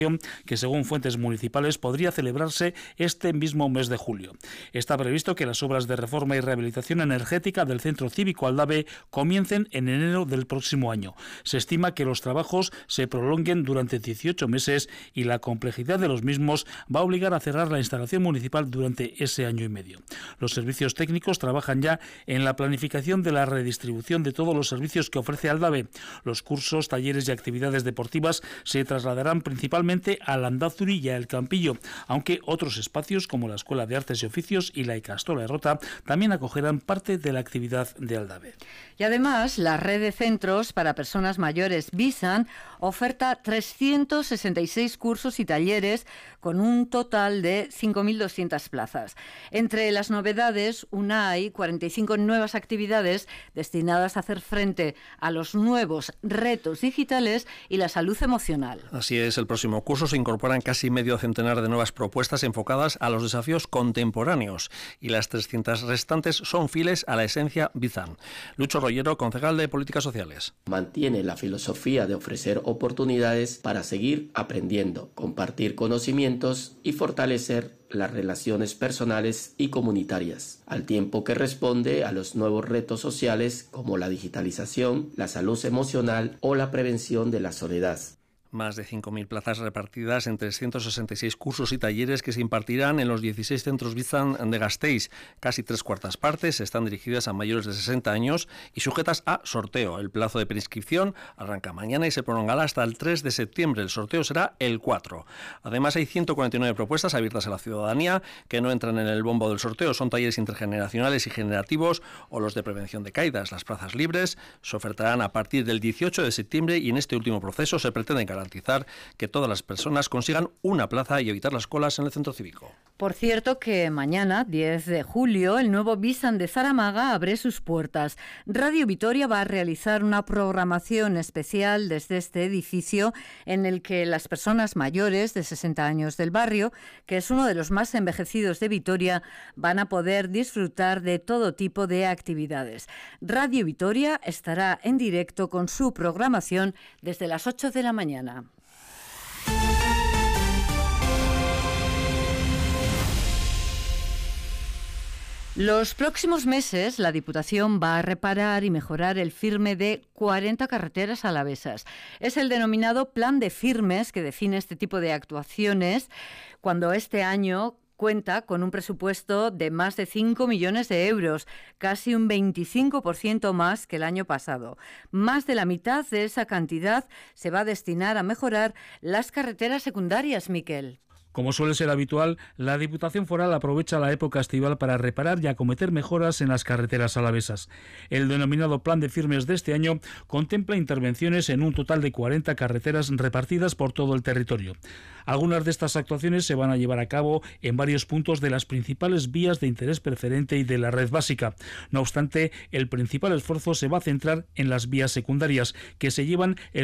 que según fuentes municipales podría celebrarse este mismo mes de julio. Está previsto que las obras de reforma y rehabilitación energética del Centro Cívico Aldave comiencen en enero del próximo año. Se estima que los trabajos se prolonguen durante 18 meses y la complejidad de los mismos va a obligar a cerrar la instalación municipal durante ese año y medio. Los servicios técnicos trabajan ya en la planificación de la redistribución de todos los servicios que ofrece Aldave. Los cursos, talleres y actividades deportivas se trasladarán principalmente a Landázuri y a El Campillo, aunque otros espacios como la Escuela de Artes y Oficios y la Ikastola Errota también acogerán parte de la actividad de Aldave. Y además, la red de centros para personas mayores Bizan oferta 366 cursos y talleres con un total de 5.200 plazas. Entre las novedades, hay 45 nuevas actividades destinadas a hacer frente a los nuevos retos digitales y la salud emocional. Así es, el próximo curso se incorporan casi medio centenar de nuevas propuestas enfocadas a los desafíos contemporáneos y las 300 restantes son fieles a la esencia Bizan. Lucho Rollero, concejal de Políticas Sociales. Mantiene la filosofía de ofrecer oportunidades para seguir aprendiendo, compartir conocimientos y fortalecer las relaciones personales y comunitarias, al tiempo que responde a los nuevos retos sociales como la digitalización, la salud emocional o la prevención de la soledad. Más de 5.000 plazas repartidas en 366 cursos y talleres que se impartirán en los 16 centros Bizan de Gasteiz. Casi 3/4 partes están dirigidas a mayores de 60 años y sujetas a sorteo. El plazo de prescripción arranca mañana y se prolongará hasta el 3 de septiembre. El sorteo será el 4. Además, hay 149 propuestas abiertas a la ciudadanía que no entran en el bombo del sorteo. Son talleres intergeneracionales y generativos o los de prevención de caídas. Las plazas libres se ofertarán a partir del 18 de septiembre y en este último proceso se pretende garantizar que todas las personas consigan una plaza y evitar las colas en el centro cívico. Por cierto que mañana, 10 de julio, el nuevo Bizan de Zaramaga abre sus puertas. Radio Vitoria va a realizar una programación especial desde este edificio en el que las personas mayores de 60 años del barrio, que es uno de los más envejecidos de Vitoria, van a poder disfrutar de todo tipo de actividades. Radio Vitoria estará en directo con su programación desde las 8 de la mañana. Los próximos meses, la Diputación va a reparar y mejorar el firme de 40 carreteras alavesas. Es el denominado Plan de Firmes que define este tipo de actuaciones, cuando este año cuenta con un presupuesto de más de 5 millones de euros, casi un 25% más que el año pasado. Más de la mitad de esa cantidad se va a destinar a mejorar las carreteras secundarias, Miquel. Como suele ser habitual, la Diputación Foral aprovecha la época estival para reparar y acometer mejoras en las carreteras alavesas. El denominado Plan de Firmes de este año contempla intervenciones en un total de 40 carreteras repartidas por todo el territorio. Algunas de estas actuaciones se van a llevar a cabo en varios puntos de las principales vías de interés preferente y de la red básica. No obstante, el principal esfuerzo se va a centrar en las vías secundarias, que se llevan el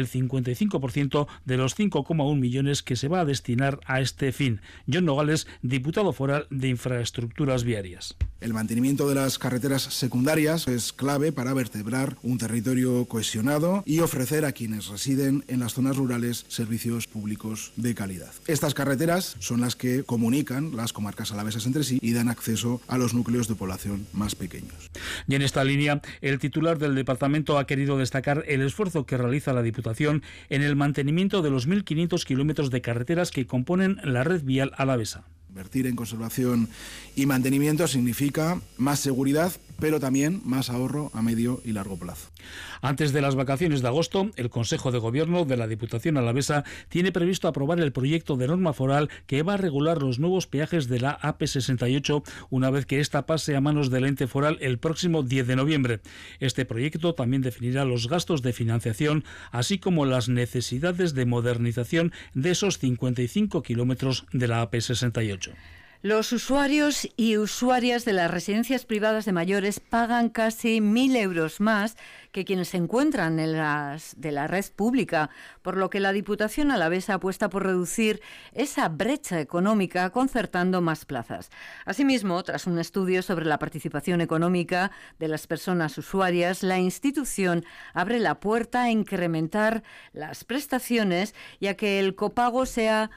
55% de los 5,1 millones que se va a destinar a este fin. John Nogales, diputado foral de Infraestructuras Viarias. El mantenimiento de las carreteras secundarias es clave para vertebrar un territorio cohesionado y ofrecer a quienes residen en las zonas rurales servicios públicos de calidad. Estas carreteras son las que comunican las comarcas alavesas entre sí y dan acceso a los núcleos de población más pequeños. Y en esta línea, el titular del departamento ha querido destacar el esfuerzo que realiza la Diputación en el mantenimiento de los 1.500 kilómetros de carreteras que componen la red vial alavesa. Invertir en conservación y mantenimiento significa más seguridad, pero también más ahorro a medio y largo plazo. Antes de las vacaciones de agosto, el Consejo de Gobierno de la Diputación Alavesa tiene previsto aprobar el proyecto de norma foral que va a regular los nuevos peajes de la AP68 una vez que ésta pase a manos del ente foral el próximo 10 de noviembre. Este proyecto también definirá los gastos de financiación, así como las necesidades de modernización de esos 55 kilómetros de la AP68. Los usuarios y usuarias de las residencias privadas de mayores pagan casi 1.000 euros más que quienes se encuentran en las de la red pública, por lo que la Diputación alavesa apuesta por reducir esa brecha económica concertando más plazas. Asimismo, tras un estudio sobre la participación económica de las personas usuarias, la institución abre la puerta a incrementar las prestaciones y a que el copago sea